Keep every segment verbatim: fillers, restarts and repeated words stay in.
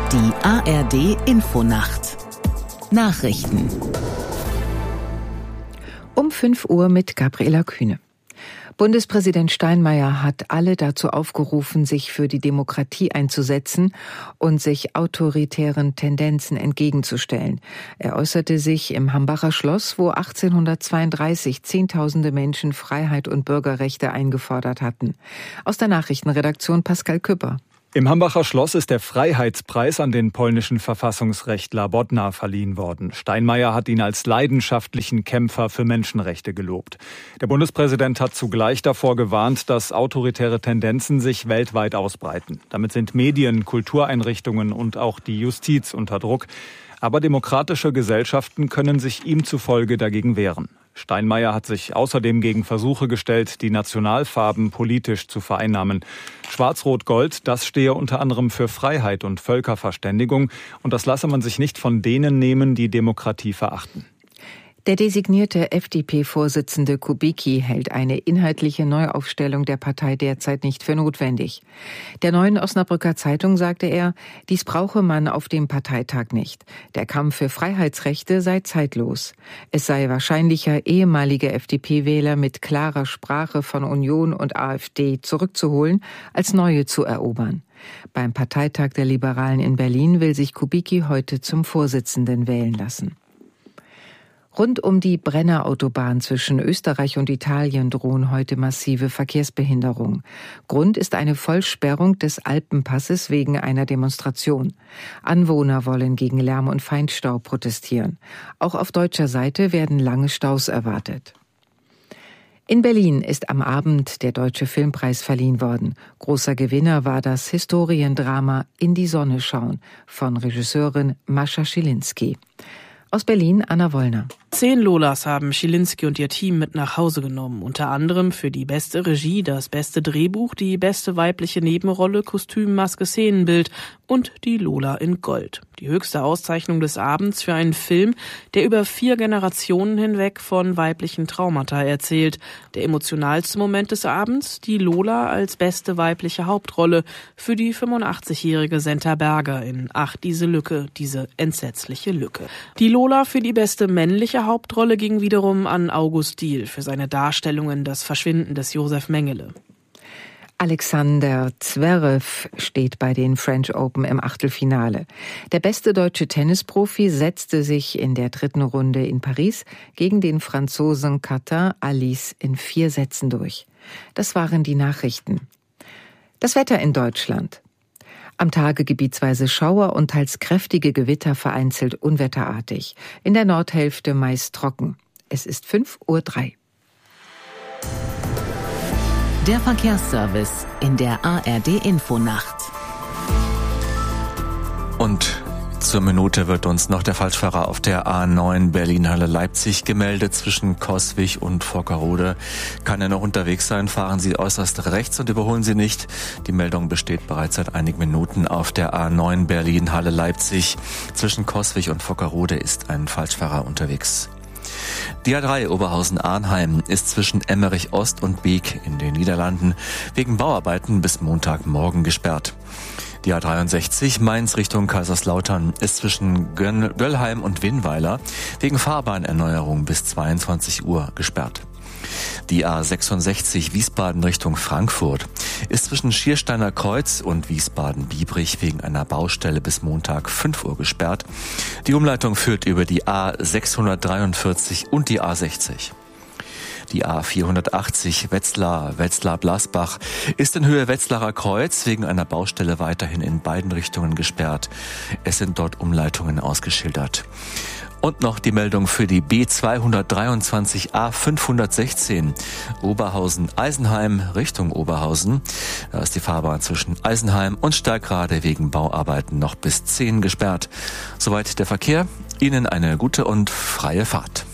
Die A R D Infonacht Nachrichten um fünf Uhr mit Gabriela Kühne. Bundespräsident Steinmeier hat alle dazu aufgerufen, sich für die Demokratie einzusetzen und sich autoritären Tendenzen entgegenzustellen. Er äußerte sich im Hambacher Schloss, wo achtzehnhundertzweiunddreißig Zehntausende Menschen Freiheit und Bürgerrechte eingefordert hatten. Aus der Nachrichtenredaktion Pascal Küpper. Im Hambacher Schloss ist der Freiheitspreis an den polnischen Verfassungsrechtler Bodnar verliehen worden. Steinmeier hat ihn als leidenschaftlichen Kämpfer für Menschenrechte gelobt. Der Bundespräsident hat zugleich davor gewarnt, dass autoritäre Tendenzen sich weltweit ausbreiten. Damit sind Medien, Kultureinrichtungen und auch die Justiz unter Druck. Aber demokratische Gesellschaften können sich ihm zufolge dagegen wehren. Steinmeier hat sich außerdem gegen Versuche gestellt, die Nationalfarben politisch zu vereinnahmen. Schwarz-Rot-Gold, das stehe unter anderem für Freiheit und Völkerverständigung. Und das lasse man sich nicht von denen nehmen, die Demokratie verachten. Der designierte F D P-Vorsitzende Kubicki hält eine inhaltliche Neuaufstellung der Partei derzeit nicht für notwendig. Der Neuen Osnabrücker Zeitung sagte er, dies brauche man auf dem Parteitag nicht. Der Kampf für Freiheitsrechte sei zeitlos. Es sei wahrscheinlicher, ehemalige F D P-Wähler mit klarer Sprache von Union und AfD zurückzuholen, als neue zu erobern. Beim Parteitag der Liberalen in Berlin will sich Kubicki heute zum Vorsitzenden wählen lassen. Rund um die Brennerautobahn zwischen Österreich und Italien drohen heute massive Verkehrsbehinderungen. Grund ist eine Vollsperrung des Alpenpasses wegen einer Demonstration. Anwohner wollen gegen Lärm und Feinstaub protestieren. Auch auf deutscher Seite werden lange Staus erwartet. In Berlin ist am Abend der Deutsche Filmpreis verliehen worden. Großer Gewinner war das Historiendrama In die Sonne schauen von Regisseurin Mascha Schilinski. Aus Berlin, Anna Wollner. Zehn Lolas haben Schilinski und ihr Team mit nach Hause genommen. Unter anderem für die beste Regie, das beste Drehbuch, die beste weibliche Nebenrolle, Kostüm, Maske, Szenenbild und die Lola in Gold. Die höchste Auszeichnung des Abends für einen Film, der über vier Generationen hinweg von weiblichen Traumata erzählt. Der emotionalste Moment des Abends, die Lola als beste weibliche Hauptrolle für die fünfundachtzigjährige Senta Berger in Ach, diese Lücke, diese entsetzliche Lücke. Die Lola für die beste männliche Hauptrolle ging wiederum an August Diehl für seine Darstellung in Das Verschwinden des Josef Mengele. Alexander Zverev steht bei den French Open im Achtelfinale. Der beste deutsche Tennisprofi setzte sich in der dritten Runde in Paris gegen den Franzosen Quentin Alice in vier Sätzen durch. Das waren die Nachrichten. Das Wetter in Deutschland. Am Tage gebietsweise Schauer und teils kräftige Gewitter, vereinzelt unwetterartig. In der Nordhälfte meist trocken. Es ist fünf Uhr drei. Der Verkehrsservice in der A R D Infonacht. Und zur Minute wird uns noch der Falschfahrer auf der A neun Berlin-Halle-Leipzig gemeldet. Zwischen Coswig und Vockerode kann er noch unterwegs sein. Fahren Sie äußerst rechts und überholen Sie nicht. Die Meldung besteht bereits seit einigen Minuten auf der A neun Berlin-Halle-Leipzig. Zwischen Coswig und Vockerode ist ein Falschfahrer unterwegs. Die A drei Oberhausen-Arnheim ist zwischen Emmerich Ost und Beek in den Niederlanden wegen Bauarbeiten bis Montagmorgen gesperrt. Die A dreiundsechzig Mainz Richtung Kaiserslautern ist zwischen Göllheim und Winnweiler wegen Fahrbahnerneuerung bis zweiundzwanzig Uhr gesperrt. Die A sechsundsechzig Wiesbaden Richtung Frankfurt ist zwischen Schiersteiner Kreuz und Wiesbaden-Biebrich wegen einer Baustelle bis Montag fünf Uhr gesperrt. Die Umleitung führt über die A sechshundertdreiundvierzig und die A sechzig. Die A vierhundertachtzig Wetzlar, Wetzlar-Blasbach ist in Höhe Wetzlarer Kreuz wegen einer Baustelle weiterhin in beiden Richtungen gesperrt. Es sind dort Umleitungen ausgeschildert. Und noch die Meldung für die B zweihundertdreiundzwanzig A fünfhundertsechzehn Oberhausen-Eisenheim Richtung Oberhausen. Da ist die Fahrbahn zwischen Eisenheim und Stärkrade wegen Bauarbeiten noch bis zehn gesperrt. Soweit der Verkehr. Ihnen eine gute und freie Fahrt.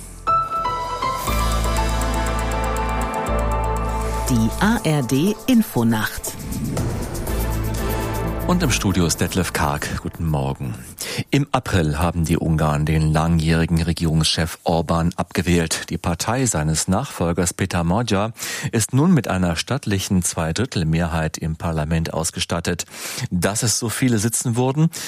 Die A R D Infonacht. Und im Studio ist Detlef Karg. Guten Morgen. Im April haben die Ungarn den langjährigen Regierungschef Orbán abgewählt. Die Partei seines Nachfolgers Péter Magyar ist nun mit einer stattlichen Zweidrittelmehrheit im Parlament ausgestattet. Dass es so viele sitzen wurden,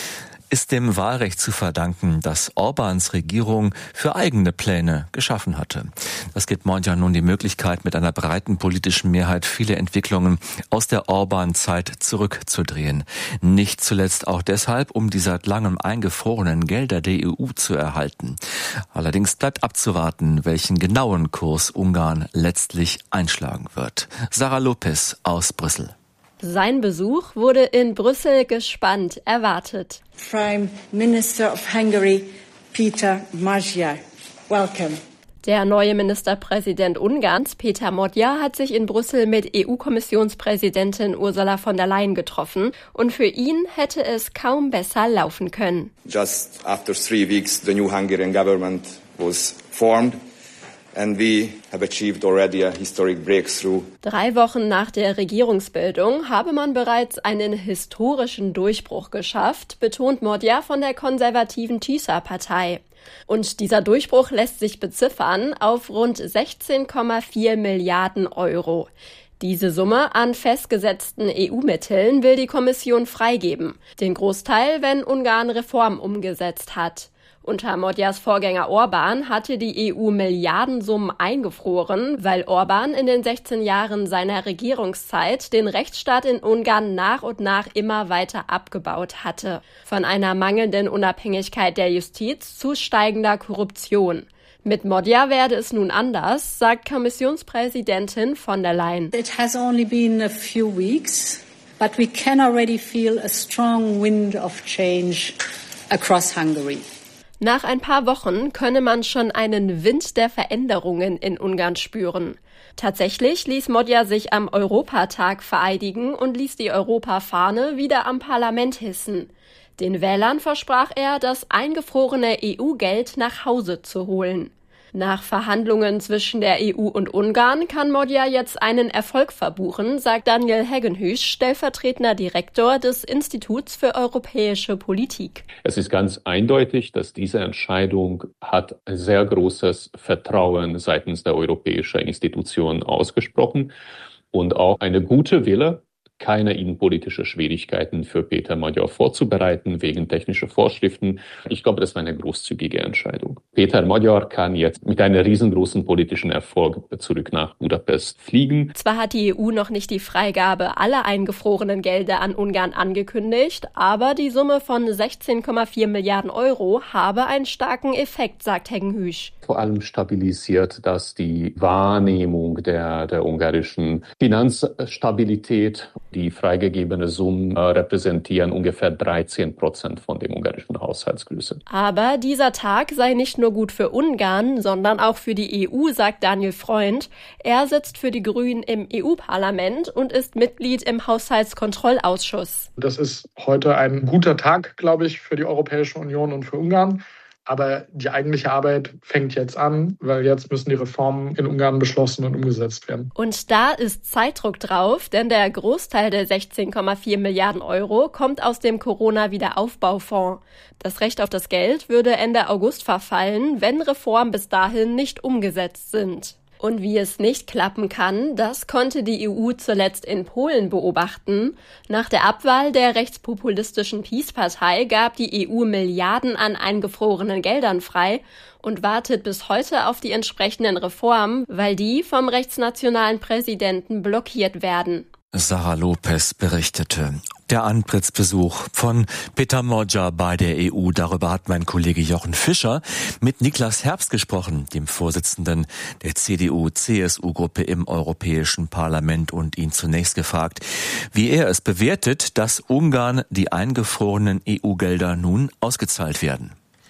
ist dem Wahlrecht zu verdanken, das Orbáns Regierung für eigene Pläne geschaffen hatte. Das gibt Magyar nun die Möglichkeit, mit einer breiten politischen Mehrheit viele Entwicklungen aus der Orbán-Zeit zurückzudrehen. Nicht zuletzt auch deshalb, um die seit langem eingefrorenen Gelder der E U zu erhalten. Allerdings bleibt abzuwarten, welchen genauen Kurs Ungarn letztlich einschlagen wird. Sarah Lopez aus Brüssel. Sein Besuch wurde in Brüssel gespannt erwartet. Prime Minister of Hungary, Peter Magyar. Welcome. Der neue Ministerpräsident Ungarns, Péter Magyar, hat sich in Brüssel mit E U-Kommissionspräsidentin Ursula von der Leyen getroffen und für ihn hätte es kaum besser laufen können. Just after three weeks, the new Hungarian government was formed. And we have achieved already a historic breakthrough. Drei Wochen nach der Regierungsbildung habe man bereits einen historischen Durchbruch geschafft, betont Magyar von der konservativen TISA-Partei. Und dieser Durchbruch lässt sich beziffern auf rund sechzehn Komma vier Milliarden Euro. Diese Summe an festgesetzten E U-Mitteln will die Kommission freigeben. Den Großteil, wenn Ungarn Reformen umgesetzt hat. Unter Magyars Vorgänger Orbán hatte die E U Milliardensummen eingefroren, weil Orbán in den sechzehn Jahren seiner Regierungszeit den Rechtsstaat in Ungarn nach und nach immer weiter abgebaut hatte. Von einer mangelnden Unabhängigkeit der Justiz zu steigender Korruption. Mit Magyar werde es nun anders, sagt Kommissionspräsidentin von der Leyen. It has only been a few weeks, but we can already feel a strong wind of change across Hungary. Nach ein paar Wochen könne man schon einen Wind der Veränderungen in Ungarn spüren. Tatsächlich ließ Magyar sich am Europatag vereidigen und ließ die Europafahne wieder am Parlament hissen. Den Wählern versprach er, das eingefrorene E U-Geld nach Hause zu holen. Nach Verhandlungen zwischen der E U und Ungarn kann Magyar jetzt einen Erfolg verbuchen, sagt Daniel Heggenhues, stellvertretender Direktor des Instituts für europäische Politik. Es ist ganz eindeutig, dass diese Entscheidung hat ein sehr großes Vertrauen seitens der europäischen Institutionen ausgesprochen und auch eine gute Wille, keine innenpolitische Schwierigkeiten für Péter Magyar vorzubereiten wegen technischer Vorschriften. Ich glaube, das war eine großzügige Entscheidung. Péter Magyar kann jetzt mit einem riesengroßen politischen Erfolg zurück nach Budapest fliegen. Zwar hat die E U noch nicht die Freigabe aller eingefrorenen Gelder an Ungarn angekündigt, aber die Summe von sechzehn Komma vier Milliarden Euro habe einen starken Effekt, sagt Heggenhues. Vor allem stabilisiert das die Wahrnehmung der, der ungarischen Finanzstabilität. Die freigegebene Summen äh, repräsentieren ungefähr dreizehn Prozent von dem ungarischen Haushaltsgröße. Aber dieser Tag sei nicht nur gut für Ungarn, sondern auch für die E U, sagt Daniel Freund. Er sitzt für die Grünen im E U-Parlament und ist Mitglied im Haushaltskontrollausschuss. Das ist heute ein guter Tag, glaube ich, für die Europäische Union und für Ungarn. Aber die eigentliche Arbeit fängt jetzt an, weil jetzt müssen die Reformen in Ungarn beschlossen und umgesetzt werden. Und da ist Zeitdruck drauf, denn der Großteil der sechzehn Komma vier Milliarden Euro kommt aus dem Corona-Wiederaufbaufonds. Das Recht auf das Geld würde Ende August verfallen, wenn Reformen bis dahin nicht umgesetzt sind. Und wie es nicht klappen kann, das konnte die E U zuletzt in Polen beobachten. Nach der Abwahl der rechtspopulistischen PiS-Partei gab die E U Milliarden an eingefrorenen Geldern frei und wartet bis heute auf die entsprechenden Reformen, weil die vom rechtsnationalen Präsidenten blockiert werden. Sarah Lopez berichtete. Der Antrittsbesuch von Péter Magyar bei der E U, darüber hat mein Kollege Jochen Fischer mit Niklas Herbst gesprochen, dem Vorsitzenden der C D U-C S U-Gruppe im Europäischen Parlament, und ihn zunächst gefragt, wie er es bewertet, dass Ungarn die eingefrorenen E U-Gelder nun ausgezahlt werden.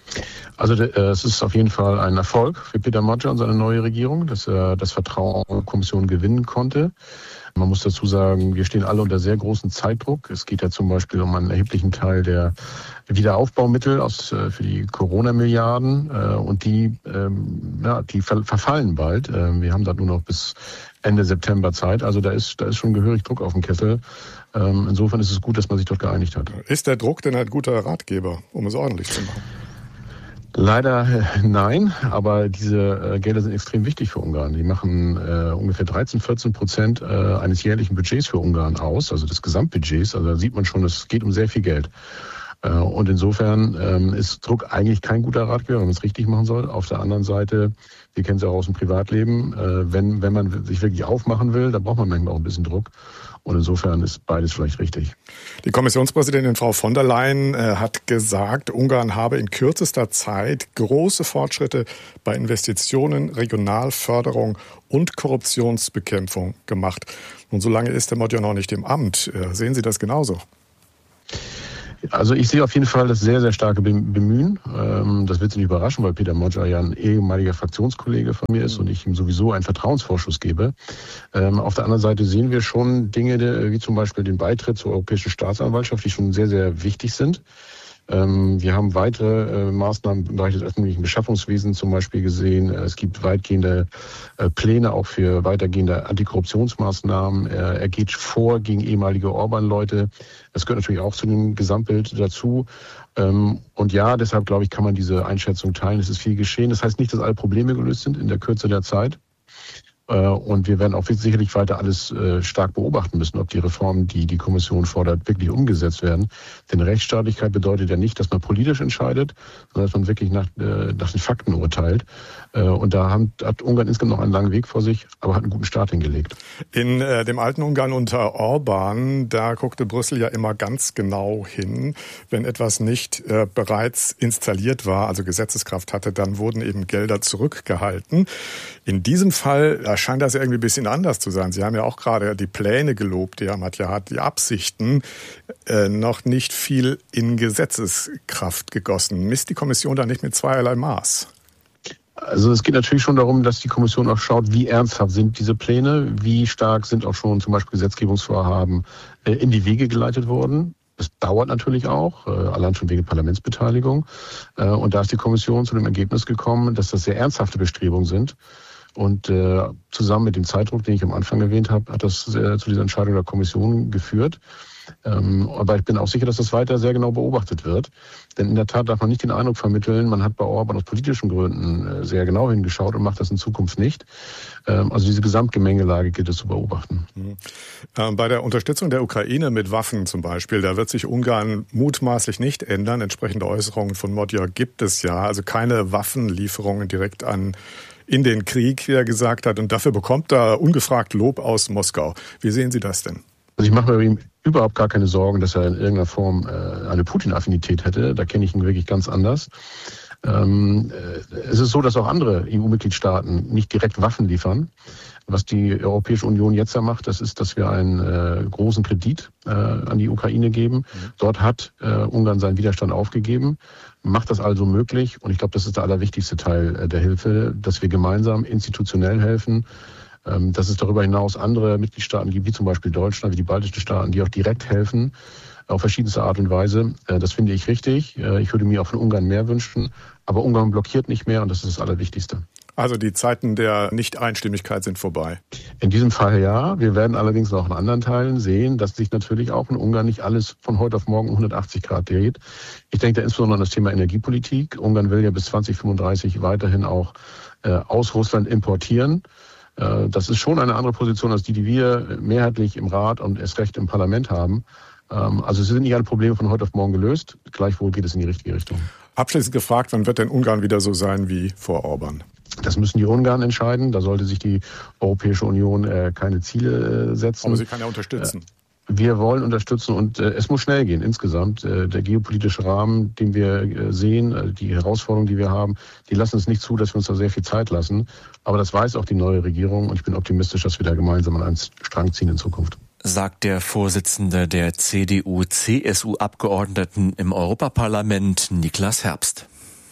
Also es ist auf jeden Fall ein Erfolg für Péter Magyar und seine neue Regierung, dass er das Vertrauen der Kommission gewinnen konnte. Man muss dazu sagen, wir stehen alle unter sehr großem Zeitdruck. Es geht ja zum Beispiel um einen erheblichen Teil der Wiederaufbaumittel aus, für die Corona-Milliarden. Und die, ja, die verfallen bald. Wir haben da nur noch bis Ende September Zeit. Also da ist, da ist schon gehörig Druck auf dem Kessel. Insofern ist es gut, dass man sich dort geeinigt hat. Ist der Druck denn ein guter Ratgeber, um es ordentlich zu machen? Leider äh, nein, aber diese äh, Gelder sind extrem wichtig für Ungarn. Die machen äh, ungefähr dreizehn, vierzehn Prozent äh, eines jährlichen Budgets für Ungarn aus, also des Gesamtbudgets. Also da sieht man schon, es geht um sehr viel Geld. Und insofern ähm, ist Druck eigentlich kein guter Ratgeber, wenn man es richtig machen soll. Auf der anderen Seite, wir kennen es ja auch aus dem Privatleben, äh, wenn, wenn man sich wirklich aufmachen will, dann braucht man manchmal auch ein bisschen Druck. Und insofern ist beides vielleicht richtig. Die Kommissionspräsidentin Frau von der Leyen äh, hat gesagt, Ungarn habe in kürzester Zeit große Fortschritte bei Investitionen, Regionalförderung und Korruptionsbekämpfung gemacht. Und so lange ist der Mod ja noch nicht im Amt. Äh, sehen Sie das genauso? Also ich sehe auf jeden Fall das sehr, sehr starke Bemühen. Das wird Sie nicht überraschen, weil Peter Modger ja ein ehemaliger Fraktionskollege von mir ist und ich ihm sowieso einen Vertrauensvorschuss gebe. Auf der anderen Seite sehen wir schon Dinge, wie zum Beispiel den Beitritt zur Europäischen Staatsanwaltschaft, die schon sehr, sehr wichtig sind. Wir haben weitere Maßnahmen im Bereich des öffentlichen Beschaffungswesens zum Beispiel gesehen. Es gibt weitgehende Pläne auch für weitergehende Antikorruptionsmaßnahmen. Er geht vor gegen ehemalige Orban-Leute. Das gehört natürlich auch zu dem Gesamtbild dazu. Und ja, deshalb glaube ich, kann man diese Einschätzung teilen. Es ist viel geschehen. Das heißt nicht, dass alle Probleme gelöst sind in der Kürze der Zeit. Und wir werden auch sicherlich weiter alles stark beobachten müssen, ob die Reformen, die die Kommission fordert, wirklich umgesetzt werden. Denn Rechtsstaatlichkeit bedeutet ja nicht, dass man politisch entscheidet, sondern dass man wirklich nach, nach den Fakten urteilt. Und da hat Ungarn insgesamt noch einen langen Weg vor sich, aber hat einen guten Start hingelegt. In äh, dem alten Ungarn unter Orban, da guckte Brüssel ja immer ganz genau hin. Wenn etwas nicht äh, bereits installiert war, also Gesetzeskraft hatte, dann wurden eben Gelder zurückgehalten. In diesem Fall da scheint das irgendwie ein bisschen anders zu sein. Sie haben ja auch gerade die Pläne gelobt, die Herr Matja hat, die Absichten, äh, noch nicht viel in Gesetzeskraft gegossen. Misst die Kommission da nicht mit zweierlei Maß? Also es geht natürlich schon darum, dass die Kommission auch schaut, wie ernsthaft sind diese Pläne, wie stark sind auch schon zum Beispiel Gesetzgebungsvorhaben äh, in die Wege geleitet worden. Das dauert natürlich auch, äh, allein schon wegen Parlamentsbeteiligung. Äh, und da ist die Kommission zu dem Ergebnis gekommen, dass das sehr ernsthafte Bestrebungen sind. Und äh, zusammen mit dem Zeitdruck, den ich am Anfang erwähnt habe, hat das äh, zu dieser Entscheidung der Kommission geführt. Ähm, aber ich bin auch sicher, dass das weiter sehr genau beobachtet wird. Denn in der Tat darf man nicht den Eindruck vermitteln, man hat bei Orban aus politischen Gründen äh, sehr genau hingeschaut und macht das in Zukunft nicht. Ähm, also diese Gesamtgemengelage gilt es zu beobachten. Mhm. Ähm, bei der Unterstützung der Ukraine mit Waffen zum Beispiel, da wird sich Ungarn mutmaßlich nicht ändern. Entsprechende Äußerungen von Modja gibt es ja. Also keine Waffenlieferungen direkt an in den Krieg, wie er gesagt hat. Und dafür bekommt er ungefragt Lob aus Moskau. Wie sehen Sie das denn? Also ich mache mir ihm überhaupt gar keine Sorgen, dass er in irgendeiner Form äh, eine Putin-Affinität hätte. Da kenne ich ihn wirklich ganz anders. Ähm, äh, es ist so, dass auch andere E U-Mitgliedstaaten nicht direkt Waffen liefern. Was die Europäische Union jetzt ja macht, das ist, dass wir einen äh, großen Kredit äh, an die Ukraine geben. Mhm. Dort hat äh, Ungarn seinen Widerstand aufgegeben, macht das also möglich. Und ich glaube, das ist der allerwichtigste Teil äh, der Hilfe, dass wir gemeinsam institutionell helfen, ähm, dass es darüber hinaus andere Mitgliedstaaten gibt, wie zum Beispiel Deutschland, wie die baltischen Staaten, die auch direkt helfen, auf verschiedenste Art und Weise. Äh, das finde ich richtig. Äh, ich würde mir auch von Ungarn mehr wünschen. Aber Ungarn blockiert nicht mehr und das ist das Allerwichtigste. Also die Zeiten der Nicht-Einstimmigkeit sind vorbei. In diesem Fall ja. Wir werden allerdings auch in anderen Teilen sehen, dass sich natürlich auch in Ungarn nicht alles von heute auf morgen um hundertachtzig Grad dreht. Ich denke da insbesondere an das Thema Energiepolitik. Ungarn will ja bis zwanzig fünfunddreißig weiterhin auch äh, aus Russland importieren. Äh, das ist schon eine andere Position als die, die wir mehrheitlich im Rat und erst recht im Parlament haben. Ähm, also es sind nicht alle Probleme von heute auf morgen gelöst. Gleichwohl geht es in die richtige Richtung. Abschließend gefragt, wann wird denn Ungarn wieder so sein wie vor Orban? Das müssen die Ungarn entscheiden. Da sollte sich die Europäische Union äh, keine Ziele äh, setzen. Aber sie kann ja unterstützen. Äh, wir wollen unterstützen und äh, es muss schnell gehen insgesamt. Äh, der geopolitische Rahmen, den wir äh, sehen, äh, die Herausforderungen, die wir haben, die lassen es nicht zu, dass wir uns da sehr viel Zeit lassen. Aber das weiß auch die neue Regierung und ich bin optimistisch, dass wir da gemeinsam an einen Strang ziehen in Zukunft. Sagt der Vorsitzende der C D U C S U-Abgeordneten im Europaparlament, Niklas Herbst.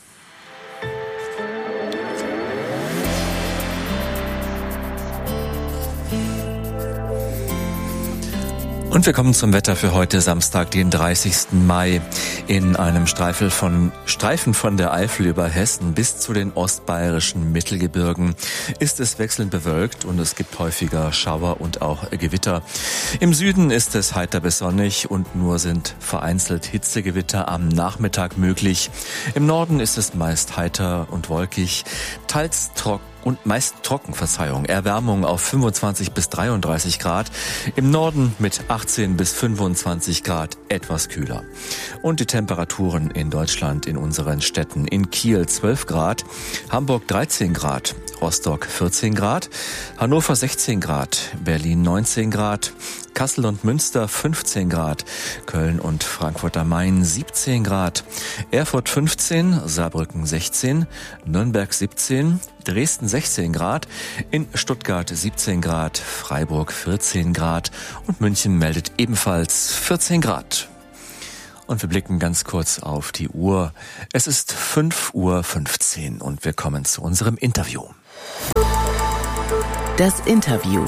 Und wir kommen zum Wetter für heute Samstag, den dreißigsten Mai. In einem Streifen von, Streifen von der Eifel über Hessen bis zu den ostbayerischen Mittelgebirgen ist es wechselnd bewölkt und es gibt häufiger Schauer und auch Gewitter. Im Süden ist es heiter bis sonnig und nur sind vereinzelt Hitzegewitter am Nachmittag möglich. Im Norden ist es meist heiter und wolkig, teils trocken. und meist trocken, Verzeihung. Erwärmung auf fünfundzwanzig bis dreiunddreißig Grad. Im Norden mit achtzehn bis fünfundzwanzig Grad etwas kühler. Und die Temperaturen in Deutschland in unseren Städten. In Kiel zwölf Grad, Hamburg dreizehn Grad, Rostock vierzehn Grad, Hannover sechzehn Grad, Berlin neunzehn Grad, Kassel und Münster fünfzehn Grad, Köln und Frankfurt am Main siebzehn Grad, Erfurt fünfzehn, Saarbrücken sechzehn, Nürnberg siebzehn, Dresden sechzehn Grad, in Stuttgart siebzehn Grad, Freiburg vierzehn Grad und München meldet ebenfalls vierzehn Grad. Und wir blicken ganz kurz auf die Uhr. Es ist fünf Uhr fünfzehn und wir kommen zu unserem Interview. Das Interview.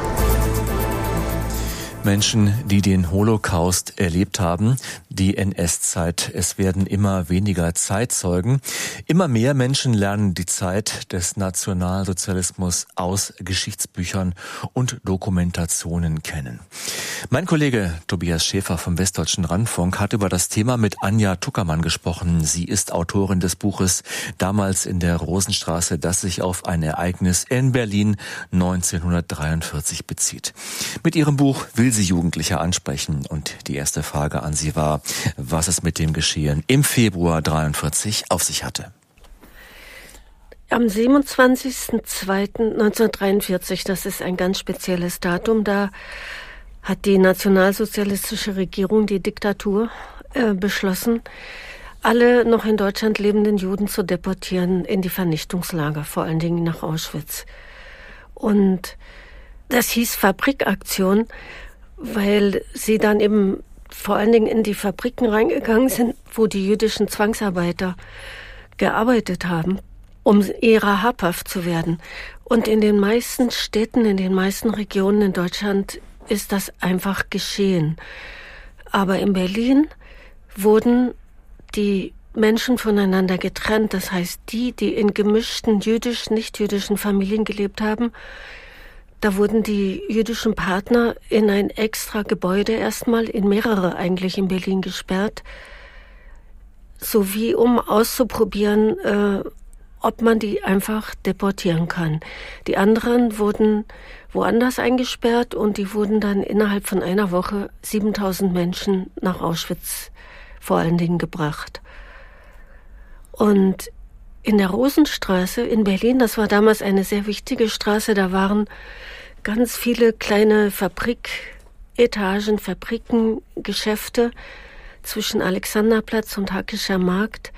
Menschen, die den Holocaust erlebt haben, die N S-Zeit. Es werden immer weniger Zeitzeugen. Immer mehr Menschen lernen die Zeit des Nationalsozialismus aus Geschichtsbüchern und Dokumentationen kennen. Mein Kollege Tobias Schäfer vom Westdeutschen Rundfunk hat über das Thema mit Anja Tuckermann gesprochen. Sie ist Autorin des Buches Damals in der Rosenstraße, das sich auf ein Ereignis in Berlin neunzehnhundertdreiundvierzig bezieht. Mit ihrem Buch will sie Jugendliche ansprechen und die erste Frage an sie war, was es mit dem Geschehen im Februar dreiundvierzig auf sich hatte. Am siebenundzwanzigsten zweiten neunzehnhundertdreiundvierzig, das ist ein ganz spezielles Datum, da hat die nationalsozialistische Regierung die Diktatur äh, beschlossen, alle noch in Deutschland lebenden Juden zu deportieren in die Vernichtungslager, vor allen Dingen nach Auschwitz. Und das hieß Fabrikaktion, weil sie dann eben vor allen Dingen in die Fabriken reingegangen sind, wo die jüdischen Zwangsarbeiter gearbeitet haben, um ihrer habhaft zu werden. Und in den meisten Städten, in den meisten Regionen in Deutschland ist das einfach geschehen. Aber in Berlin wurden die Menschen voneinander getrennt. Das heißt, die, die in gemischten jüdisch, nicht-jüdischen Familien gelebt haben, da wurden die jüdischen Partner in ein extra Gebäude erstmal, in mehrere eigentlich in Berlin gesperrt, sowie um auszuprobieren, äh, ob man die einfach deportieren kann. Die anderen wurden woanders eingesperrt und die wurden dann innerhalb von einer Woche siebentausend Menschen nach Auschwitz vor allen Dingen gebracht. Und in der Rosenstraße in Berlin, das war damals eine sehr wichtige Straße, da waren ganz viele kleine Fabriketagen, Fabriken, Geschäfte zwischen Alexanderplatz und Hackescher Markt.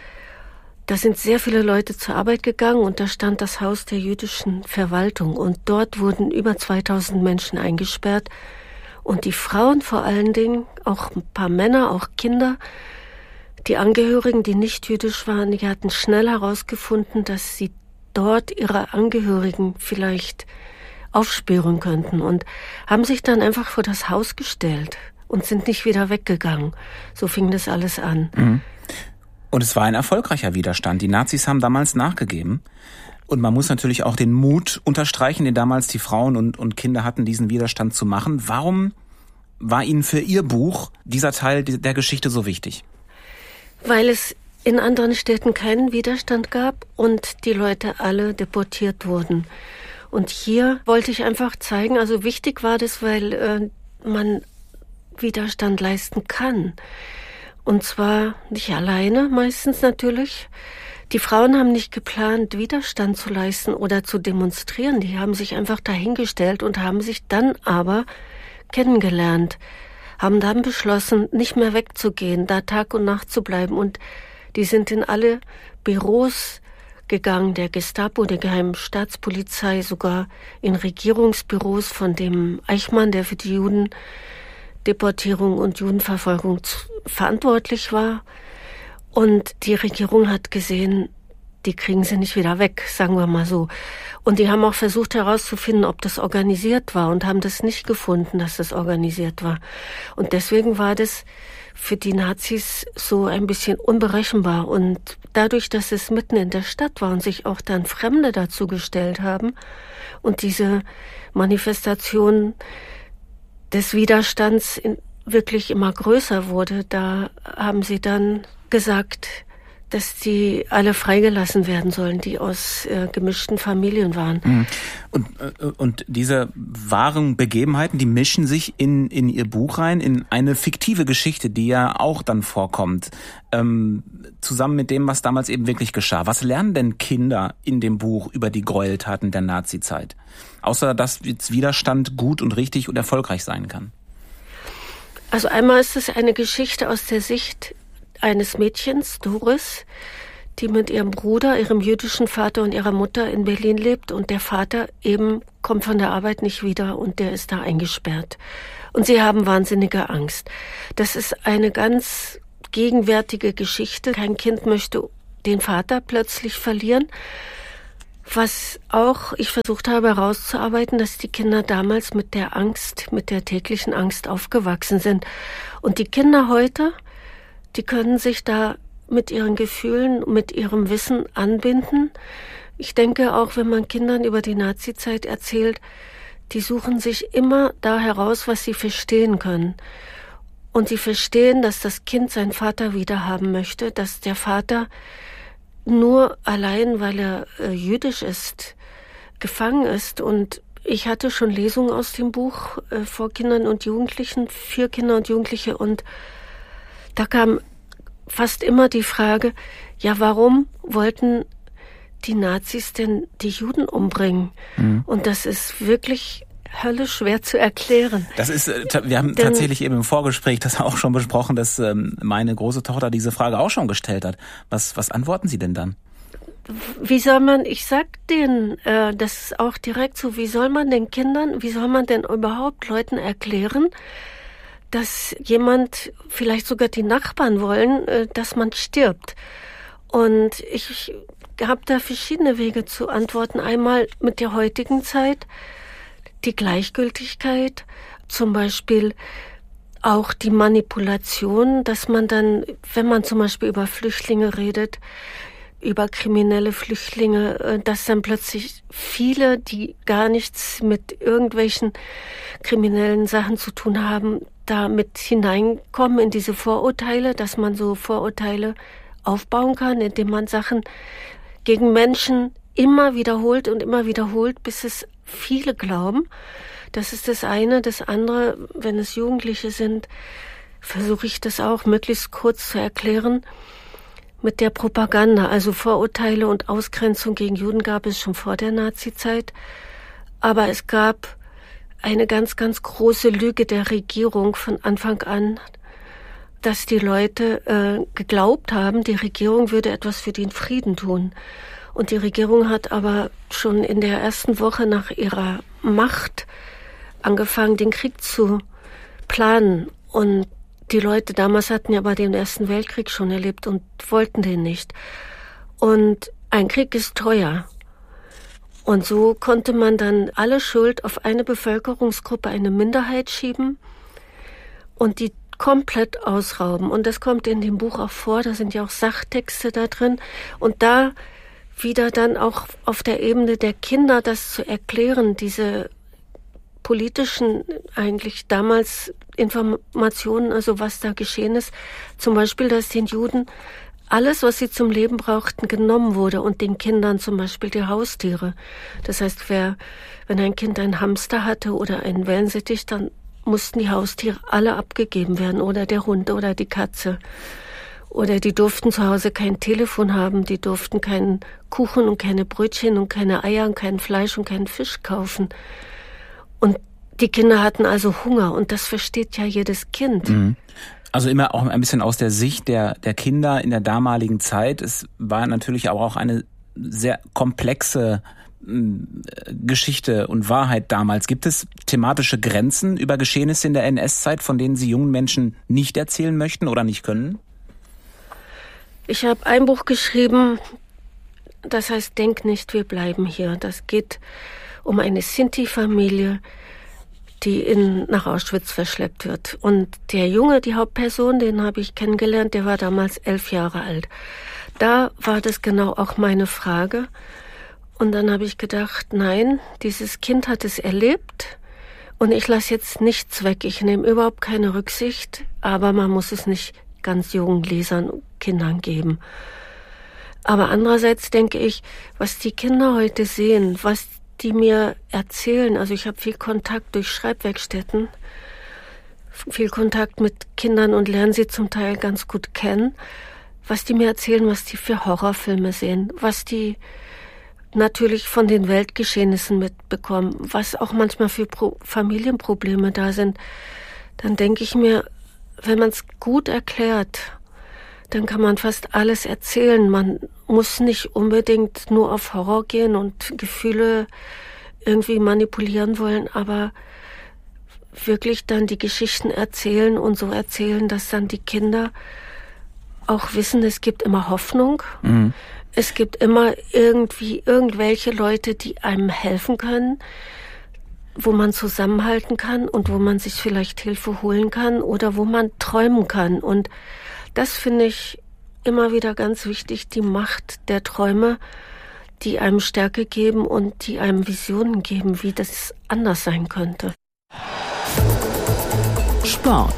Da sind sehr viele Leute zur Arbeit gegangen und da stand das Haus der jüdischen Verwaltung und dort wurden über zweitausend Menschen eingesperrt und die Frauen vor allen Dingen, auch ein paar Männer, auch Kinder, die Angehörigen, die nicht jüdisch waren, die hatten schnell herausgefunden, dass sie dort ihre Angehörigen vielleicht aufspüren könnten und haben sich dann einfach vor das Haus gestellt und sind nicht wieder weggegangen. So fing das alles an. Mhm. Und es war ein erfolgreicher Widerstand. Die Nazis haben damals nachgegeben. Und man muss natürlich auch den Mut unterstreichen, den damals die Frauen und, und Kinder hatten, diesen Widerstand zu machen. Warum war Ihnen für Ihr Buch dieser Teil der Geschichte so wichtig? Weil es in anderen Städten keinen Widerstand gab und die Leute alle deportiert wurden. Und hier wollte ich einfach zeigen, also wichtig war das, weil äh, man Widerstand leisten kann. Und zwar nicht alleine, meistens natürlich. Die Frauen haben nicht geplant, Widerstand zu leisten oder zu demonstrieren. Die haben sich einfach dahingestellt und haben sich dann aber kennengelernt, haben dann beschlossen, nicht mehr wegzugehen, da Tag und Nacht zu bleiben. Und die sind in alle Büros gegangen, der Gestapo, der Geheimen Staatspolizei, sogar in Regierungsbüros von dem Eichmann, der für die Judendeportierung und Judenverfolgung verantwortlich war. Und die Regierung hat gesehen, die kriegen sie nicht wieder weg, sagen wir mal so. Und die haben auch versucht herauszufinden, ob das organisiert war und haben das nicht gefunden, dass das organisiert war. Und deswegen war das für die Nazis so ein bisschen unberechenbar. Und dadurch, dass es mitten in der Stadt war und sich auch dann Fremde dazu gestellt haben und diese Manifestation des Widerstands in, wirklich immer größer wurde, da haben sie dann gesagt, dass die alle freigelassen werden sollen, die aus äh, gemischten Familien waren. Und, äh, und diese wahren Begebenheiten, die mischen sich in, in Ihr Buch rein, in eine fiktive Geschichte, die ja auch dann vorkommt, ähm, zusammen mit dem, was damals eben wirklich geschah. Was lernen denn Kinder in dem Buch über die Gräueltaten der Nazizeit? Außer, dass jetzt Widerstand gut und richtig und erfolgreich sein kann. Also einmal ist es eine Geschichte aus der Sicht eines Mädchens, Doris, die mit ihrem Bruder, ihrem jüdischen Vater und ihrer Mutter in Berlin lebt, und der Vater eben kommt von der Arbeit nicht wieder und der ist da eingesperrt. Und sie haben wahnsinnige Angst. Das ist eine ganz gegenwärtige Geschichte. Kein Kind möchte den Vater plötzlich verlieren. Was auch ich versucht habe herauszuarbeiten, dass die Kinder damals mit der Angst, mit der täglichen Angst aufgewachsen sind. Und die Kinder heute, die können sich da mit ihren Gefühlen, mit ihrem Wissen anbinden. Ich denke auch, wenn man Kindern über die Nazizeit erzählt, die suchen sich immer da heraus, was sie verstehen können. Und sie verstehen, dass das Kind seinen Vater wiederhaben möchte, dass der Vater nur allein, weil er äh, jüdisch ist, gefangen ist. Und ich hatte schon Lesungen aus dem Buch äh, vor Kindern und Jugendlichen, für Kinder und Jugendliche, und da kam fast immer die Frage, ja, warum wollten die Nazis denn die Juden umbringen? Mhm. Und das ist wirklich höllisch schwer zu erklären. Das ist, wir haben Denn, tatsächlich eben im Vorgespräch das auch schon besprochen, dass ähm, meine große Tochter diese Frage auch schon gestellt hat. Was, was antworten Sie denn dann? Wie soll man, ich sag denen, äh, das ist auch direkt so, wie soll man den Kindern, wie soll man denn überhaupt Leuten erklären, dass jemand, vielleicht sogar die Nachbarn wollen, äh, dass man stirbt? Und ich habe da verschiedene Wege zu antworten. Einmal mit der heutigen Zeit, die Gleichgültigkeit, zum Beispiel auch die Manipulation, dass man dann, wenn man zum Beispiel über Flüchtlinge redet, über kriminelle Flüchtlinge, dass dann plötzlich viele, die gar nichts mit irgendwelchen kriminellen Sachen zu tun haben, da mit hineinkommen in diese Vorurteile, dass man so Vorurteile aufbauen kann, indem man Sachen gegen Menschen immer wiederholt und immer wiederholt, bis es viele glauben. Das ist das eine. Das andere, wenn es Jugendliche sind, versuche ich das auch möglichst kurz zu erklären. Mit der Propaganda, also Vorurteile und Ausgrenzung gegen Juden gab es schon vor der Nazizeit. Aber es gab eine ganz, ganz große Lüge der Regierung von Anfang an, dass die Leute äh, geglaubt haben, die Regierung würde etwas für den Frieden tun. Und die Regierung hat aber schon in der ersten Woche nach ihrer Macht angefangen, den Krieg zu planen. Und die Leute damals hatten ja aber den Ersten Weltkrieg schon erlebt und wollten den nicht. Und ein Krieg ist teuer. Und so konnte man dann alle Schuld auf eine Bevölkerungsgruppe, eine Minderheit schieben und die komplett ausrauben. Und das kommt in dem Buch auch vor, da sind ja auch Sachtexte da drin. Und da wieder dann auch auf der Ebene der Kinder das zu erklären, diese politischen eigentlich damals Informationen, also was da geschehen ist. Zum Beispiel, dass den Juden alles, was sie zum Leben brauchten, genommen wurde und den Kindern zum Beispiel die Haustiere. Das heißt, wer, wenn ein Kind einen Hamster hatte oder einen Wellensittich, dann mussten die Haustiere alle abgegeben werden oder der Hund oder die Katze. Oder die durften zu Hause kein Telefon haben, die durften keinen Kuchen und keine Brötchen und keine Eier und kein Fleisch und keinen Fisch kaufen. Und die Kinder hatten also Hunger und das versteht ja jedes Kind. Mhm. Also immer auch ein bisschen aus der Sicht der, der Kinder in der damaligen Zeit. Es war natürlich aber auch eine sehr komplexe Geschichte und Wahrheit damals. Gibt es thematische Grenzen über Geschehnisse in der N S-Zeit, von denen Sie jungen Menschen nicht erzählen möchten oder nicht können? Ich habe ein Buch geschrieben, das heißt Denk nicht, wir bleiben hier. Das geht um eine Sinti-Familie, die in, nach Auschwitz verschleppt wird. Und der Junge, die Hauptperson, den habe ich kennengelernt, der war damals elf Jahre alt. Da war das genau auch meine Frage. Und dann habe ich gedacht, nein, dieses Kind hat es erlebt und ich lasse jetzt nichts weg. Ich nehme überhaupt keine Rücksicht, aber man muss es nicht ganz jungen Lesern und Kindern geben. Aber andererseits denke ich, was die Kinder heute sehen, was die mir erzählen, also ich habe viel Kontakt durch Schreibwerkstätten, viel Kontakt mit Kindern und lerne sie zum Teil ganz gut kennen, was die mir erzählen, was die für Horrorfilme sehen, was die natürlich von den Weltgeschehnissen mitbekommen, was auch manchmal für Pro- Familienprobleme da sind, dann denke ich mir, wenn man es gut erklärt, dann kann man fast alles erzählen. Man muss nicht unbedingt nur auf Horror gehen und Gefühle irgendwie manipulieren wollen, aber wirklich dann die Geschichten erzählen und so erzählen, dass dann die Kinder auch wissen, es gibt immer Hoffnung. Mhm. Es gibt immer irgendwie irgendwelche Leute, die einem helfen können, wo man zusammenhalten kann und wo man sich vielleicht Hilfe holen kann oder wo man träumen kann. Und das finde ich immer wieder ganz wichtig, die Macht der Träume, die einem Stärke geben und die einem Visionen geben, wie das anders sein könnte. Sport.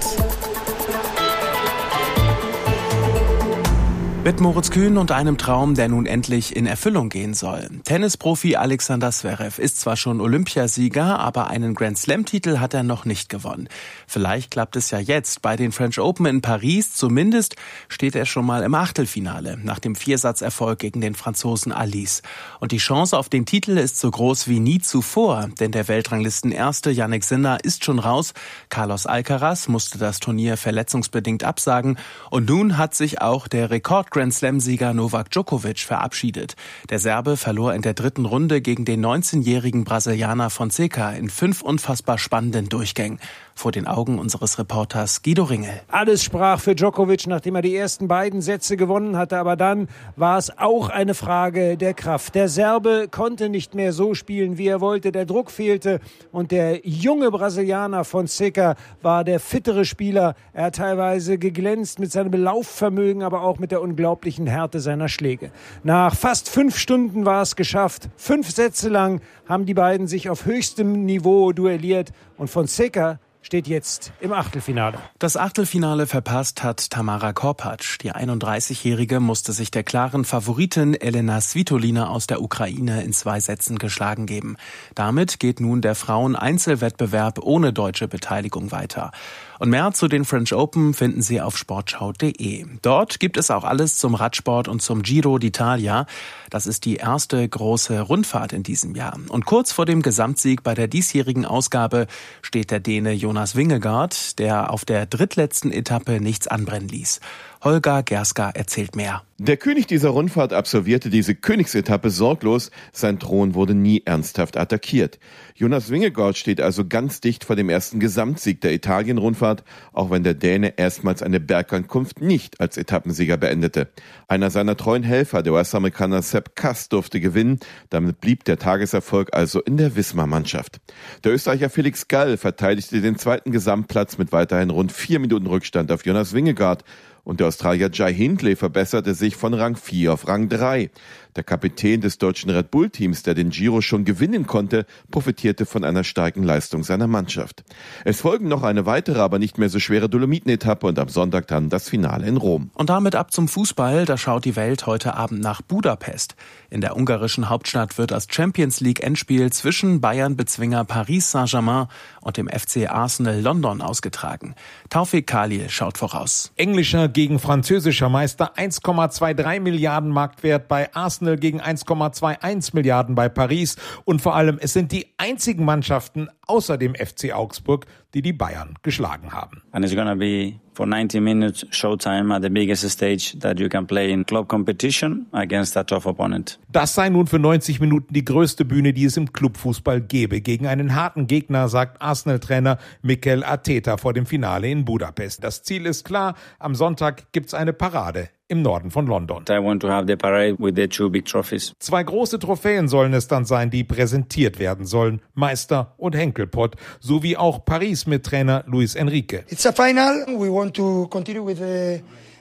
Mit Moritz Kühn und einem Traum, der nun endlich in Erfüllung gehen soll. Tennisprofi Alexander Zverev ist zwar schon Olympiasieger, aber einen Grand-Slam-Titel hat er noch nicht gewonnen. Vielleicht klappt es ja jetzt bei den French Open in Paris. Zumindest steht er schon mal im Achtelfinale nach dem Viersatzerfolg gegen den Franzosen Alice. Und die Chance auf den Titel ist so groß wie nie zuvor, denn der Weltranglistenerste Jannik Sinner ist schon raus. Carlos Alcaraz musste das Turnier verletzungsbedingt absagen. Und nun hat sich auch der Rekord Grand-Slam-Sieger Novak Djokovic verabschiedet. Der Serbe verlor in der dritten Runde gegen den neunzehnjährigen Brasilianer Fonseca in fünf unfassbar spannenden Durchgängen. Vor den Augen unseres Reporters Guido Ringel. Alles sprach für Djokovic, nachdem er die ersten beiden Sätze gewonnen hatte. Aber dann war es auch eine Frage der Kraft. Der Serbe konnte nicht mehr so spielen, wie er wollte. Der Druck fehlte. Und der junge Brasilianer Fonseca war der fittere Spieler. Er hat teilweise geglänzt mit seinem Laufvermögen, aber auch mit der unglaublichen Härte seiner Schläge. Nach fast fünf Stunden war es geschafft. Fünf Sätze lang haben die beiden sich auf höchstem Niveau duelliert. Und Fonseca steht jetzt im Achtelfinale. Das Achtelfinale verpasst hat Tamara Korpatsch. Die einunddreißigjährige musste sich der klaren Favoritin Elena Svitolina aus der Ukraine in zwei Sätzen geschlagen geben. Damit geht nun der Frauen-Einzelwettbewerb ohne deutsche Beteiligung weiter. Und mehr zu den French Open finden Sie auf sportschau punkt de. Dort gibt es auch alles zum Radsport und zum Giro d'Italia. Das ist die erste große Rundfahrt in diesem Jahr. Und kurz vor dem Gesamtsieg bei der diesjährigen Ausgabe steht der Däne Jonas Vingegaard, der auf der drittletzten Etappe nichts anbrennen ließ. Holger Gerska erzählt mehr. Der König dieser Rundfahrt absolvierte diese Königsetappe sorglos. Sein Thron wurde nie ernsthaft attackiert. Jonas Vingegaard steht also ganz dicht vor dem ersten Gesamtsieg der Italien-Rundfahrt, auch wenn der Däne erstmals eine Bergankunft nicht als Etappensieger beendete. Einer seiner treuen Helfer, der U S-Amerikaner Sepp Kuss, durfte gewinnen. Damit blieb der Tageserfolg also in der Visma-Mannschaft. Der Österreicher Felix Gall verteidigte den zweiten Gesamtplatz mit weiterhin rund vier Minuten Rückstand auf Jonas Vingegaard. Und der Australier Jai Hindley verbesserte sich von Rang vier auf Rang drei. Der Kapitän des deutschen Red Bull-Teams, der den Giro schon gewinnen konnte, profitierte von einer starken Leistung seiner Mannschaft. Es folgen noch eine weitere, aber nicht mehr so schwere Dolomiten-Etappe und am Sonntag dann das Finale in Rom. Und damit ab zum Fußball. Da schaut die Welt heute Abend nach Budapest. In der ungarischen Hauptstadt wird das Champions-League-Endspiel zwischen Bayern-Bezwinger Paris Saint-Germain und dem F C Arsenal London ausgetragen. Taufik Khalil schaut voraus. Englischer gegen französischer Meister, eins Komma zweiundzwanzig Milliarden Marktwert bei Arsenal gegen eins Komma einundzwanzig Milliarden bei Paris. Und vor allem, es sind die einzigen Mannschaften außer dem F C Augsburg, die die Bayern geschlagen haben. And it's gonna be for ninety minutes showtime at the biggest stage that you can play in club competition against a tough opponent. Das sei nun für neunzig Minuten die größte Bühne, die es im Clubfußball gäbe. Gegen einen harten Gegner, sagt Arsenal-Trainer Mikel Arteta vor dem Finale in Budapest. Das Ziel ist klar, am Sonntag gibt's eine Parade im Norden von London. I want to have the parade with the two big trophies. Zwei große Trophäen sollen es dann sein, die präsentiert werden sollen. Meister und Henkelpott, sowie auch Paris mit Trainer Luis Enrique. It's a final. We want to continue with the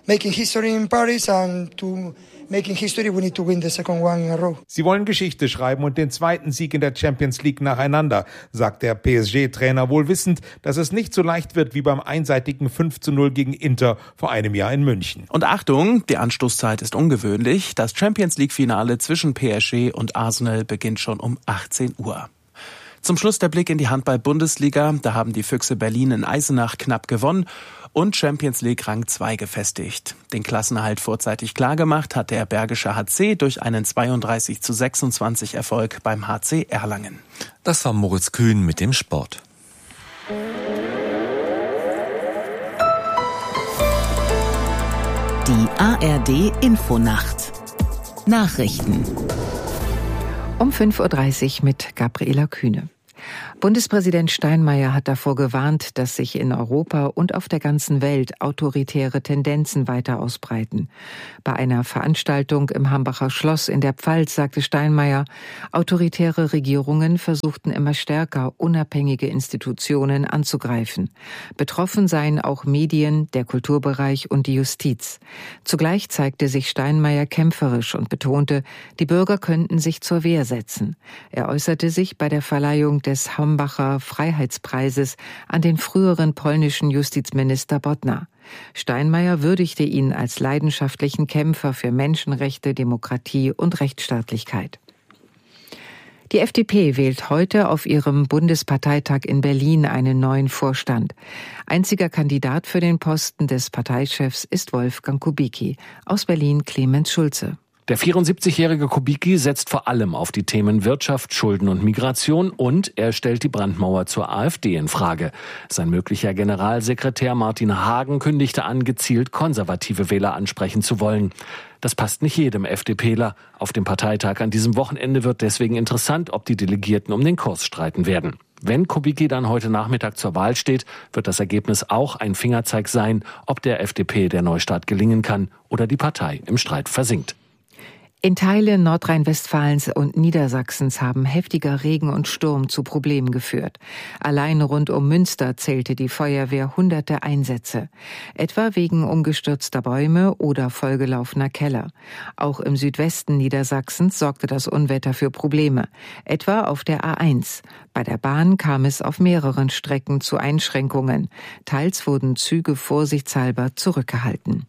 making history in Paris, and to making history we need to win the second one in a row. Sie wollen Geschichte schreiben und den zweiten Sieg in der Champions League nacheinander, sagt der P S G-Trainer, wohl wissend, dass es nicht so leicht wird wie beim einseitigen fünf zu null gegen Inter vor einem Jahr in München. Und Achtung, die Anstoßzeit ist ungewöhnlich. Das Champions League-Finale zwischen P S G und Arsenal beginnt schon um achtzehn Uhr. Zum Schluss der Blick in die Handball-Bundesliga. Da haben die Füchse Berlin in Eisenach knapp gewonnen und Champions League Rang zwei gefestigt. Den Klassenerhalt vorzeitig klargemacht hat der Bergische H C durch einen zweiunddreißig zu sechsundzwanzig Erfolg beim H C Erlangen. Das war Moritz Kühn mit dem Sport. Die A R D Infonacht. Nachrichten. Um fünf Uhr dreißig mit Gabriela Kühne. Bundespräsident Steinmeier hat davor gewarnt, dass sich in Europa und auf der ganzen Welt autoritäre Tendenzen weiter ausbreiten. Bei einer Veranstaltung im Hambacher Schloss in der Pfalz sagte Steinmeier, autoritäre Regierungen versuchten immer stärker, unabhängige Institutionen anzugreifen. Betroffen seien auch Medien, der Kulturbereich und die Justiz. Zugleich zeigte sich Steinmeier kämpferisch und betonte, die Bürger könnten sich zur Wehr setzen. Er äußerte sich bei der Verleihung des des Hambacher Freiheitspreises an den früheren polnischen Justizminister Bodnar. Steinmeier würdigte ihn als leidenschaftlichen Kämpfer für Menschenrechte, Demokratie und Rechtsstaatlichkeit. Die F D P wählt heute auf ihrem Bundesparteitag in Berlin einen neuen Vorstand. Einziger Kandidat für den Posten des Parteichefs ist Wolfgang Kubicki. Aus Berlin Clemens Schulze. Der vierundsiebzigjährige Kubicki setzt vor allem auf die Themen Wirtschaft, Schulden und Migration und er stellt die Brandmauer zur AfD in Frage. Sein möglicher Generalsekretär Martin Hagen kündigte an, gezielt konservative Wähler ansprechen zu wollen. Das passt nicht jedem FDPler. Auf dem Parteitag an diesem Wochenende wird deswegen interessant, ob die Delegierten um den Kurs streiten werden. Wenn Kubicki dann heute Nachmittag zur Wahl steht, wird das Ergebnis auch ein Fingerzeig sein, ob der F D P der Neustart gelingen kann oder die Partei im Streit versinkt. In Teilen Nordrhein-Westfalens und Niedersachsens haben heftiger Regen und Sturm zu Problemen geführt. Allein rund um Münster zählte die Feuerwehr hunderte Einsätze, etwa wegen umgestürzter Bäume oder vollgelaufener Keller. Auch im Südwesten Niedersachsens sorgte das Unwetter für Probleme, etwa auf der A eins. Bei der Bahn kam es auf mehreren Strecken zu Einschränkungen. Teils wurden Züge vorsichtshalber zurückgehalten.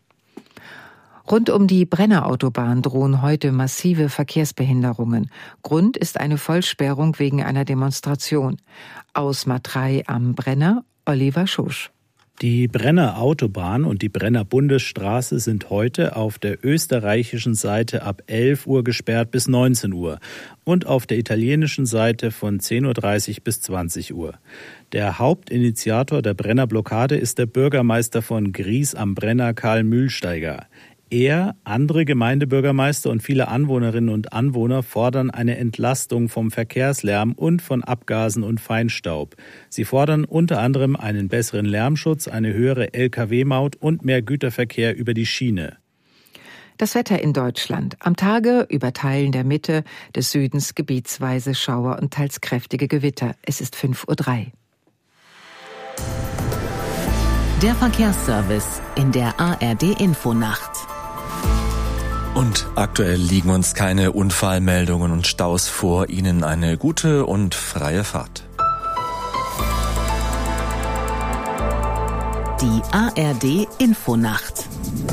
Rund um die Brennerautobahn drohen heute massive Verkehrsbehinderungen. Grund ist eine Vollsperrung wegen einer Demonstration. Aus Matrei am Brenner, Oliver Schosch. Die Brenner Autobahn und die Brenner Bundesstraße sind heute auf der österreichischen Seite ab elf Uhr gesperrt bis neunzehn Uhr und auf der italienischen Seite von zehn Uhr dreißig bis zwanzig Uhr. Der Hauptinitiator der Brenner Blockade ist der Bürgermeister von Gries am Brenner, Karl Mühlsteiger. Er, andere Gemeindebürgermeister und viele Anwohnerinnen und Anwohner fordern eine Entlastung vom Verkehrslärm und von Abgasen und Feinstaub. Sie fordern unter anderem einen besseren Lärmschutz, eine höhere L K W-Maut und mehr Güterverkehr über die Schiene. Das Wetter in Deutschland. Am Tage über Teilen der Mitte, des Südens gebietsweise Schauer und teils kräftige Gewitter. Es ist fünf Uhr drei. Der Verkehrsservice in der A R D-Infonacht. Und aktuell liegen uns keine Unfallmeldungen und Staus vor. Ihnen eine gute und freie Fahrt. Die A R D-Infonacht.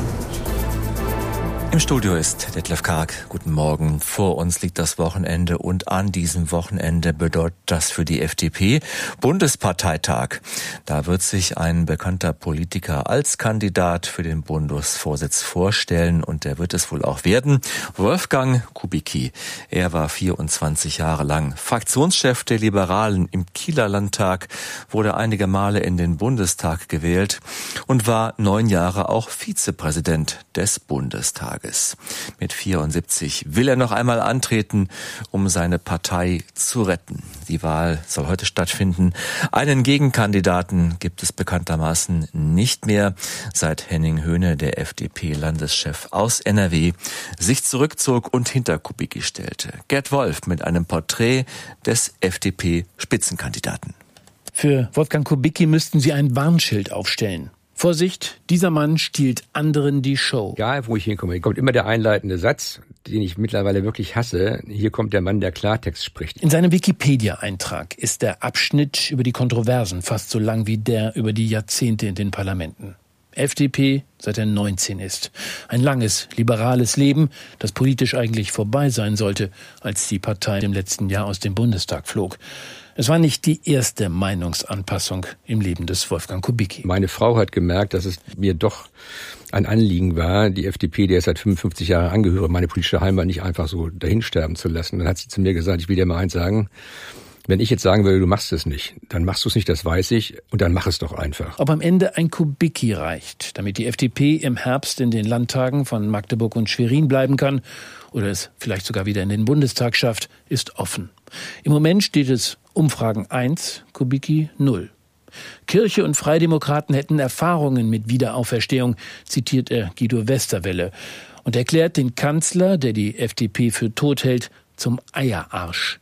Im Studio ist Detlef Karg. Guten Morgen. Vor uns liegt das Wochenende und an diesem Wochenende bedeutet das für die F D P Bundesparteitag. Da wird sich ein bekannter Politiker als Kandidat für den Bundesvorsitz vorstellen und der wird es wohl auch werden. Wolfgang Kubicki. Er war vierundzwanzig Jahre lang Fraktionschef der Liberalen im Kieler Landtag, wurde einige Male in den Bundestag gewählt und war neun Jahre auch Vizepräsident des Bundestages. Mit vierundsiebzig will er noch einmal antreten, um seine Partei zu retten. Die Wahl soll heute stattfinden. Einen Gegenkandidaten gibt es bekanntermaßen nicht mehr, seit Henning Höhne, der F D P-Landeschef aus N R W, sich zurückzog und hinter Kubicki stellte. Gerd Wolf mit einem Porträt des F D P-Spitzenkandidaten. Für Wolfgang Kubicki müssten Sie ein Warnschild aufstellen. Vorsicht, dieser Mann stiehlt anderen die Show. Egal, wo ich hinkomme, kommt immer der einleitende Satz, den ich mittlerweile wirklich hasse. Hier kommt der Mann, der Klartext spricht. In seinem Wikipedia-Eintrag ist der Abschnitt über die Kontroversen fast so lang wie der über die Jahrzehnte in den Parlamenten. F D P, seit er neunzehn ist. Ein langes, liberales Leben, das politisch eigentlich vorbei sein sollte, als die Partei im letzten Jahr aus dem Bundestag flog. Es war nicht die erste Meinungsanpassung im Leben des Wolfgang Kubicki. Meine Frau hat gemerkt, dass es mir doch ein Anliegen war, die F D P, der ich seit fünfundfünfzig Jahren angehöre, meine politische Heimat nicht einfach so dahinsterben zu lassen. Dann hat sie zu mir gesagt, ich will dir mal eins sagen, wenn ich jetzt sagen würde, du machst es nicht, dann machst du es nicht, das weiß ich, und dann mach es doch einfach. Ob am Ende ein Kubicki reicht, damit die F D P im Herbst in den Landtagen von Magdeburg und Schwerin bleiben kann oder es vielleicht sogar wieder in den Bundestag schafft, ist offen. Im Moment steht es Umfragen eins, Kubicki null. Kirche und Freidemokraten hätten Erfahrungen mit Wiederauferstehung, zitiert er Guido Westerwelle und erklärt den Kanzler, der die F D P für tot hält, zum Eierarsch.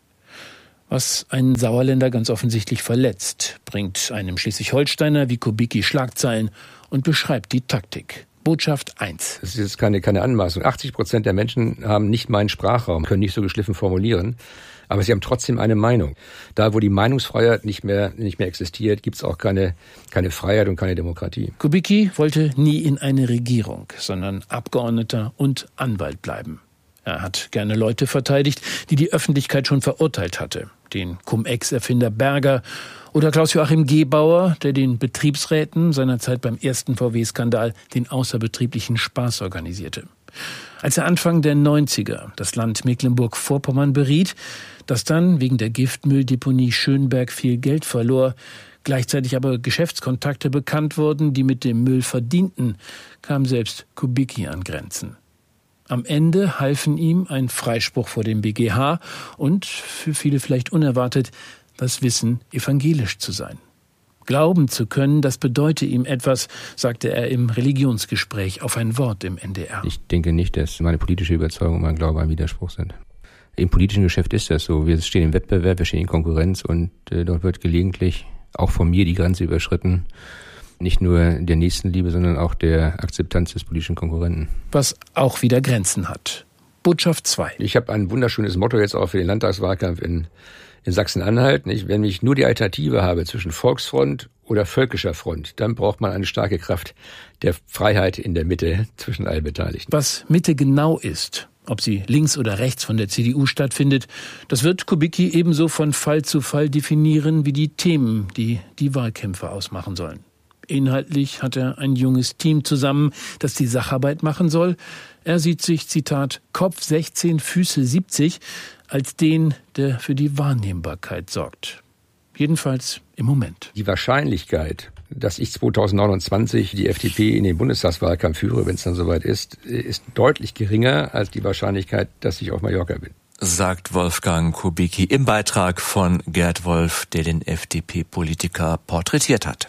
Was einen Sauerländer ganz offensichtlich verletzt, bringt einem Schleswig-Holsteiner wie Kubicki Schlagzeilen und beschreibt die Taktik. Botschaft eins. Das ist jetzt keine, keine Anmaßung. achtzig Prozent der Menschen haben nicht meinen Sprachraum, können nicht so geschliffen formulieren, aber sie haben trotzdem eine Meinung. Da, wo die Meinungsfreiheit nicht mehr, nicht mehr existiert, gibt es auch keine, keine Freiheit und keine Demokratie. Kubicki wollte nie in eine Regierung, sondern Abgeordneter und Anwalt bleiben. Er hat gerne Leute verteidigt, die die Öffentlichkeit schon verurteilt hatte. Den Cum-Ex-Erfinder Berger oder Klaus-Joachim Gebauer, der den Betriebsräten seinerzeit beim ersten V W-Skandal den außerbetrieblichen Spaß organisierte. Als er Anfang der neunziger das Land Mecklenburg-Vorpommern beriet, das dann wegen der Giftmülldeponie Schönberg viel Geld verlor, gleichzeitig aber Geschäftskontakte bekannt wurden, die mit dem Müll verdienten, kam selbst Kubicki an Grenzen. Am Ende halfen ihm ein Freispruch vor dem B G H und, für viele vielleicht unerwartet, das Wissen, evangelisch zu sein. Glauben zu können, das bedeute ihm etwas, sagte er im Religionsgespräch auf ein Wort im N D R. Ich denke nicht, dass meine politische Überzeugung und mein Glaube ein Widerspruch sind. Im politischen Geschäft ist das so. Wir stehen im Wettbewerb, wir stehen in Konkurrenz und äh, dort wird gelegentlich auch von mir die Grenze überschritten. Nicht nur der Nächstenliebe, sondern auch der Akzeptanz des politischen Konkurrenten. Was auch wieder Grenzen hat. Botschaft zwei. Ich habe ein wunderschönes Motto jetzt auch für den Landtagswahlkampf in, in Sachsen-Anhalt. Nicht? Wenn ich nur die Alternative habe zwischen Volksfront oder völkischer Front, dann braucht man eine starke Kraft der Freiheit in der Mitte zwischen allen Beteiligten. Was Mitte genau ist, ob sie links oder rechts von der C D U stattfindet, das wird Kubicki ebenso von Fall zu Fall definieren wie die Themen, die die Wahlkämpfe ausmachen sollen. Inhaltlich hat er ein junges Team zusammen, das die Sacharbeit machen soll. Er sieht sich, Zitat, Kopf sechzehn, Füße siebzig, als den, der für die Wahrnehmbarkeit sorgt. Jedenfalls im Moment. Die Wahrscheinlichkeit, dass ich zweitausendneunundzwanzig die F D P in den Bundestagswahlkampf führe, wenn es dann soweit ist, ist deutlich geringer als die Wahrscheinlichkeit, dass ich auf Mallorca bin. Sagt Wolfgang Kubicki im Beitrag von Gerd Wolf, der den F D P-Politiker porträtiert hat.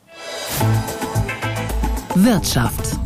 Wirtschaft.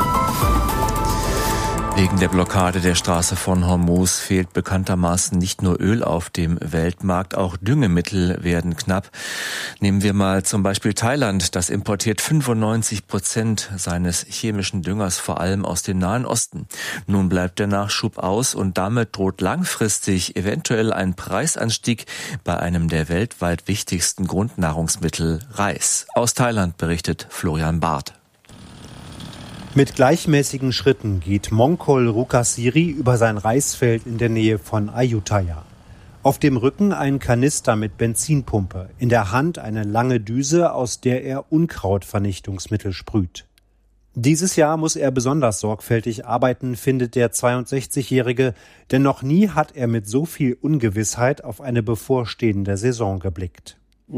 Wegen der Blockade der Straße von Hormuz fehlt bekanntermaßen nicht nur Öl auf dem Weltmarkt, auch Düngemittel werden knapp. Nehmen wir mal zum Beispiel Thailand. Das importiert fünfundneunzig Prozent seines chemischen Düngers, vor allem aus dem Nahen Osten. Nun bleibt der Nachschub aus und damit droht langfristig eventuell ein Preisanstieg bei einem der weltweit wichtigsten Grundnahrungsmittel, Reis. Aus Thailand berichtet Florian Barth. Mit gleichmäßigen Schritten geht Mongkol Rukasiri über sein Reisfeld in der Nähe von Ayutthaya. Auf dem Rücken ein Kanister mit Benzinpumpe, in der Hand eine lange Düse, aus der er Unkrautvernichtungsmittel sprüht. Dieses Jahr muss er besonders sorgfältig arbeiten, findet der zweiundsechzigjährige, denn noch nie hat er mit so viel Ungewissheit auf eine bevorstehende Saison geblickt.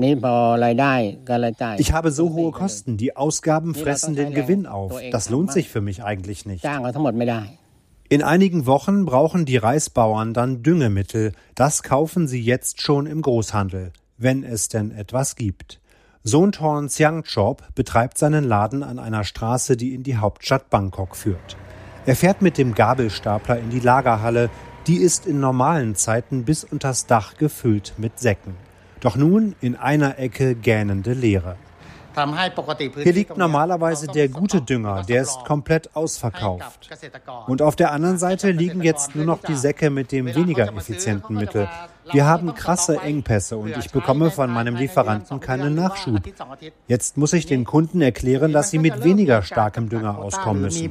Ich habe so hohe Kosten, die Ausgaben fressen den Gewinn auf. Das lohnt sich für mich eigentlich nicht. In einigen Wochen brauchen die Reisbauern dann Düngemittel. Das kaufen sie jetzt schon im Großhandel, wenn es denn etwas gibt. Sonthorn Siangchop betreibt seinen Laden an einer Straße, die in die Hauptstadt Bangkok führt. Er fährt mit dem Gabelstapler in die Lagerhalle. Die ist in normalen Zeiten bis unters Dach gefüllt mit Säcken. Doch nun in einer Ecke gähnende Leere. Hier liegt normalerweise der gute Dünger, der ist komplett ausverkauft. Und auf der anderen Seite liegen jetzt nur noch die Säcke mit dem weniger effizienten Mittel. Wir haben krasse Engpässe und ich bekomme von meinem Lieferanten keinen Nachschub. Jetzt muss ich den Kunden erklären, dass sie mit weniger starkem Dünger auskommen müssen.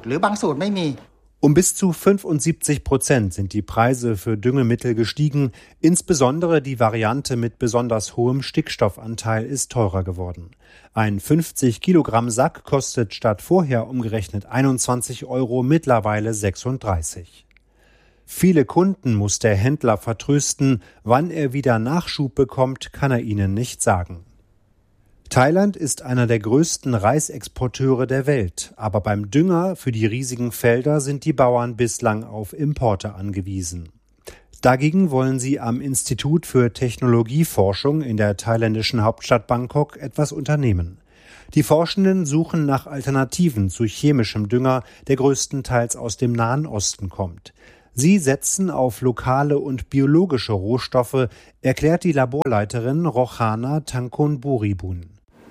Um bis zu fünfundsiebzig Prozent sind die Preise für Düngemittel gestiegen. Insbesondere die Variante mit besonders hohem Stickstoffanteil ist teurer geworden. Ein fünfzig Kilogramm Sack kostet statt vorher umgerechnet einundzwanzig Euro mittlerweile sechsunddreißig. Viele Kunden muss der Händler vertrösten. Wann er wieder Nachschub bekommt, kann er ihnen nicht sagen. Thailand ist einer der größten Reisexporteure der Welt, aber beim Dünger für die riesigen Felder sind die Bauern bislang auf Importe angewiesen. Dagegen wollen sie am Institut für Technologieforschung in der thailändischen Hauptstadt Bangkok etwas unternehmen. Die Forschenden suchen nach Alternativen zu chemischem Dünger, der größtenteils aus dem Nahen Osten kommt. Sie setzen auf lokale und biologische Rohstoffe, erklärt die Laborleiterin Rochana Tangkon-Buribun.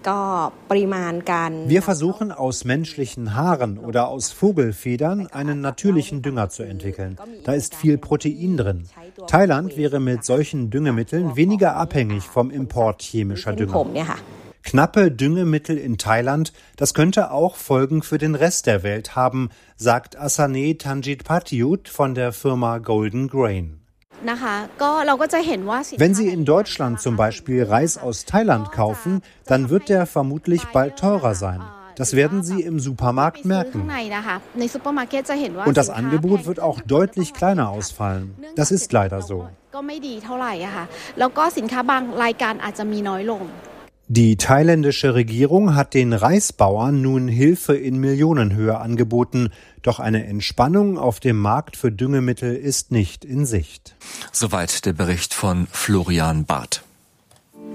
Wir versuchen aus menschlichen Haaren oder aus Vogelfedern einen natürlichen Dünger zu entwickeln. Da ist viel Protein drin. Thailand wäre mit solchen Düngemitteln weniger abhängig vom Import chemischer Dünger. Knappe Düngemittel in Thailand, das könnte auch Folgen für den Rest der Welt haben, sagt Asane Tanjitpatiut von der Firma Golden Grain. Wenn Sie in Deutschland zum Beispiel Reis aus Thailand kaufen, dann wird der vermutlich bald teurer sein. Das werden Sie im Supermarkt merken. Und das Angebot wird auch deutlich kleiner ausfallen. Das ist leider so. Die thailändische Regierung hat den Reisbauern nun Hilfe in Millionenhöhe angeboten, doch eine Entspannung auf dem Markt für Düngemittel ist nicht in Sicht. Soweit der Bericht von Florian Barth.